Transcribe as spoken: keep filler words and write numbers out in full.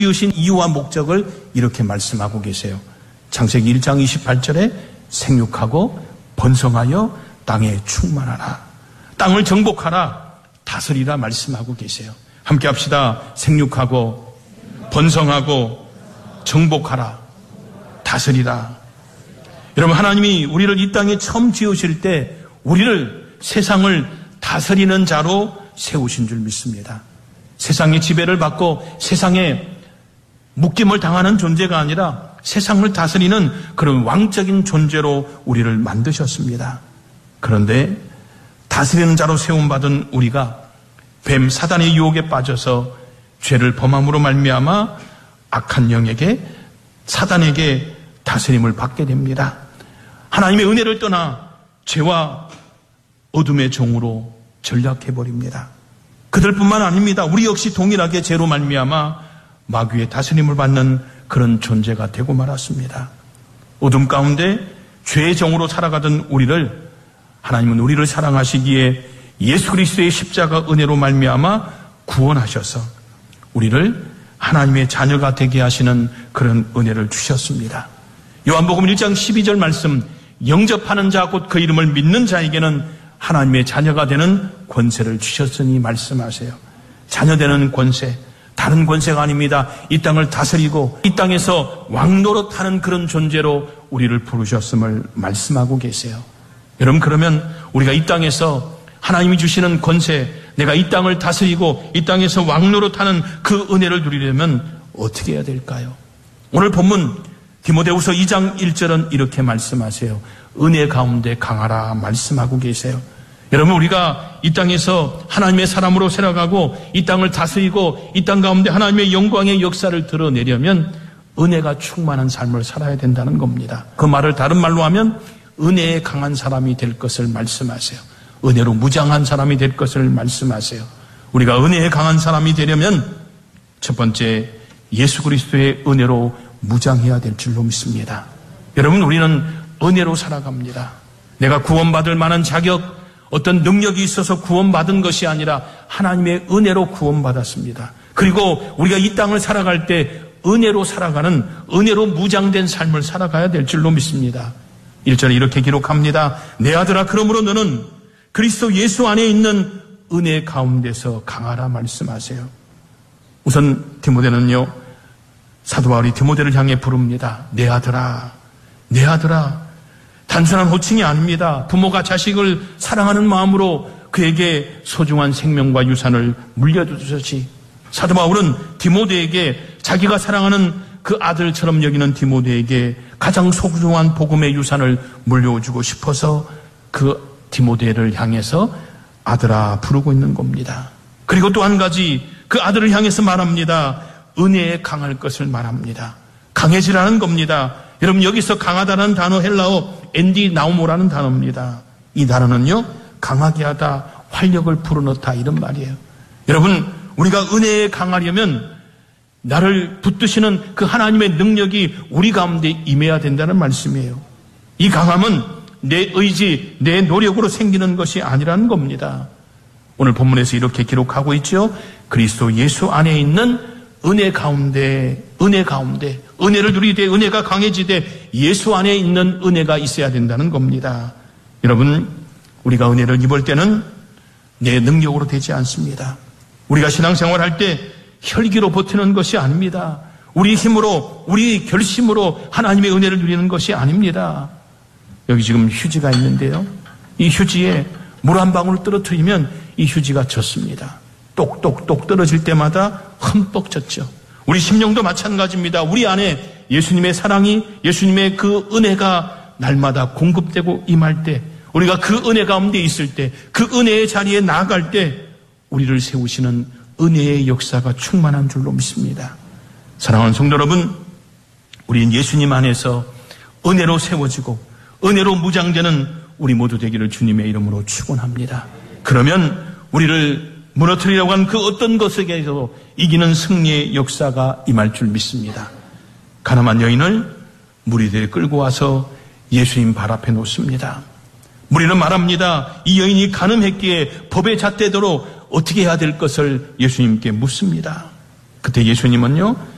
지으신 이유와 목적을 이렇게 말씀하고 계세요. 창세기 일 장 이십팔 절에 생육하고 번성하여 땅에 충만하라. 땅을 정복하라. 다스리라 말씀하고 계세요. 함께 합시다. 생육하고 번성하고 정복하라. 다스리라. 여러분, 하나님이 우리를 이 땅에 처음 지으실 때 우리를 세상을 다스리는 자로 세우신 줄 믿습니다. 세상의 지배를 받고 세상에 묶임을 당하는 존재가 아니라 세상을 다스리는 그런 왕적인 존재로 우리를 만드셨습니다. 그런데 다스리는 자로 세움받은 우리가 뱀 사단의 유혹에 빠져서 죄를 범함으로 말미암아 악한 영에게, 사단에게 다스림을 받게 됩니다. 하나님의 은혜를 떠나 죄와 어둠의 종으로 전락해버립니다. 그들뿐만 아닙니다. 우리 역시 동일하게 죄로 말미암아 마귀의 다스림을 받는 그런 존재가 되고 말았습니다. 어둠 가운데 죄의 종으로 살아가던 우리를 하나님은 우리를 사랑하시기에 예수 그리스도의 십자가 은혜로 말미암아 구원하셔서 우리를 하나님의 자녀가 되게 하시는 그런 은혜를 주셨습니다. 요한복음 일 장 십이 절 말씀, 영접하는 자 곧 그 이름을 믿는 자에게는 하나님의 자녀가 되는 권세를 주셨으니 말씀하세요. 자녀되는 권세, 다른 권세가 아닙니다. 이 땅을 다스리고 이 땅에서 왕노릇하는 그런 존재로 우리를 부르셨음을 말씀하고 계세요. 여러분, 그러면 우리가 이 땅에서 하나님이 주시는 권세, 내가 이 땅을 다스리고 이 땅에서 왕노릇하는 그 은혜를 누리려면 어떻게 해야 될까요? 오늘 본문 디모데후서 이 장 일 절은 이렇게 말씀하세요. 은혜 가운데 강하라 말씀하고 계세요. 여러분, 우리가 이 땅에서 하나님의 사람으로 살아가고 이 땅을 다스리고 이 땅 가운데 하나님의 영광의 역사를 드러내려면 은혜가 충만한 삶을 살아야 된다는 겁니다. 그 말을 다른 말로 하면 은혜에 강한 사람이 될 것을 말씀하세요. 은혜로 무장한 사람이 될 것을 말씀하세요. 우리가 은혜에 강한 사람이 되려면 첫 번째, 예수 그리스도의 은혜로 무장해야 될 줄로 믿습니다. 여러분, 우리는 은혜로 살아갑니다. 내가 구원받을 만한 자격, 어떤 능력이 있어서 구원받은 것이 아니라 하나님의 은혜로 구원받았습니다. 그리고 우리가 이 땅을 살아갈 때 은혜로 살아가는, 은혜로 무장된 삶을 살아가야 될 줄로 믿습니다. 일 절에 이렇게 기록합니다. 내 아들아, 그러므로 너는 그리스도 예수 안에 있는 은혜 가운데서 강하라 말씀하세요. 우선 디모데는요, 사도 바울이 디모데를 향해 부릅니다. 내 아들아, 내 아들아. 단순한 호칭이 아닙니다. 부모가 자식을 사랑하는 마음으로 그에게 소중한 생명과 유산을 물려주듯이 사도 바울은 디모데에게 자기가 사랑하는 그 아들처럼 여기는 디모데에게 가장 소중한 복음의 유산을 물려주고 싶어서 그 디모데를 향해서 아들아 부르고 있는 겁니다. 그리고 또 한 가지 그 아들을 향해서 말합니다. 은혜에 강할 것을 말합니다. 강해지라는 겁니다. 여러분, 여기서 강하다는 단어 헬라어 엔디나우모라는 단어입니다. 이 단어는요, 강하게 하다, 활력을 불어넣다 이런 말이에요. 여러분, 우리가 은혜에 강하려면 나를 붙드시는 그 하나님의 능력이 우리 가운데 임해야 된다는 말씀이에요. 이 강함은 내 의지, 내 노력으로 생기는 것이 아니라는 겁니다. 오늘 본문에서 이렇게 기록하고 있죠. 그리스도 예수 안에 있는 은혜 가운데, 은혜 가운데, 은혜를 누리되 은혜가 강해지되 예수 안에 있는 은혜가 있어야 된다는 겁니다. 여러분, 우리가 은혜를 입을 때는 내 능력으로 되지 않습니다. 우리가 신앙생활 할 때 혈기로 버티는 것이 아닙니다. 우리 힘으로, 우리 결심으로 하나님의 은혜를 누리는 것이 아닙니다. 여기 지금 휴지가 있는데요. 이 휴지에 물 한 방울 떨어뜨리면 이 휴지가 젖습니다. 똑똑똑 떨어질 때마다 흠뻑 젖죠. 우리 심령도 마찬가지입니다. 우리 안에 예수님의 사랑이, 예수님의 그 은혜가 날마다 공급되고 임할 때, 우리가 그 은혜 가운데 있을 때, 그 은혜의 자리에 나아갈 때 우리를 세우시는 은혜의 역사가 충만한 줄로 믿습니다. 사랑하는 성도 여러분, 우리는 예수님 안에서 은혜로 세워지고 은혜로 무장되는 우리 모두 되기를 주님의 이름으로 축원합니다. 그러면 우리를 무너뜨리려고 한 그 어떤 것에게서 이기는 승리의 역사가 임할 줄 믿습니다. 가늠한 여인을 무리들이 끌고 와서 예수님 발 앞에 놓습니다. 무리는 말합니다. 이 여인이 간음했기에 법의 잣대대로 어떻게 해야 될 것을 예수님께 묻습니다. 그때 예수님은요,